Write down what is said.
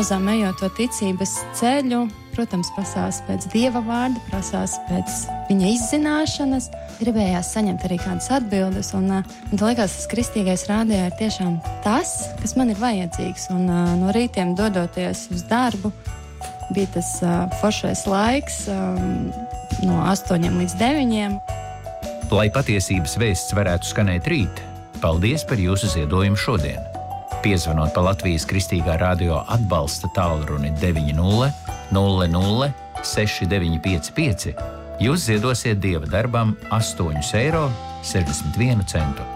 pamazām ejot to ticības ceļu, protams, prasās pēc Dieva vārda, prasās pēc viņa izzināšanas. Gribējās saņemt arī kādas atbildes, un man liekas, tas kristīgais rādījā ir tiešām tas, kas man ir vajadzīgs. Un no rītiem dodoties uz darbu, bija tas foršais laiks no 8 līdz 9. Lai patiesības vēsts varētu skanēt rīt, paldies par jūsu ziedojumu šodien. Piezvanot pa Latvijas Kristīgā radio atbalsta tālruni 900 6955, jūs ziedosiet Dieva darbam 8,61 eiro.